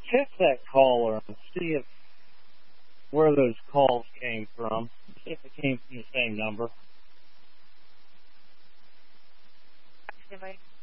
check that caller and see if where those calls came from. See if it came from the same number. Activate.